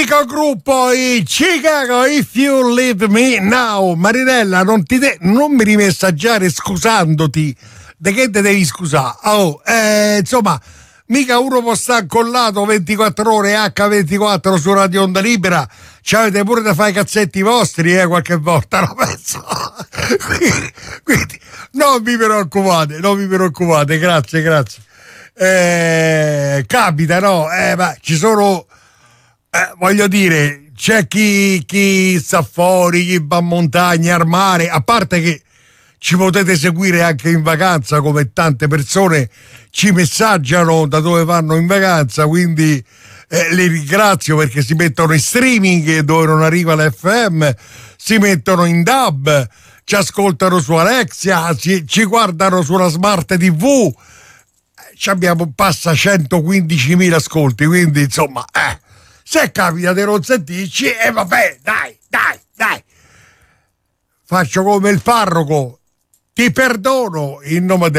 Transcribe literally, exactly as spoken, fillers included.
mitico gruppo i Chicago If You Leave Me Now. Marinella, non ti de- non mi rimessaggiare scusandoti. De che te devi scusare? Oh, eh, insomma, mica uno può stare collato ventiquattro ore acca ventiquattro su Radio Onda Libera. Ci avete pure da fare i cazzetti vostri, eh, qualche volta, lo penso. quindi, quindi non vi preoccupate, non vi preoccupate, grazie, grazie. Eh, capita, no? Eh, ma ci sono, eh, voglio dire, c'è chi, chi sta fuori, chi va a montagna, al mare, a parte che ci potete seguire anche in vacanza, come tante persone ci messaggiano da dove vanno in vacanza, quindi eh, li ringrazio perché si mettono in streaming dove non arriva l'F M, si mettono in D A B, ci ascoltano su Alexia, ci, ci guardano sulla Smart T V, ci abbiamo passa centoquindicimila ascolti, quindi insomma, eh, se capita di non sentirci, e eh, vabbè, dai, dai, dai, faccio come il parroco, ti perdono in nome del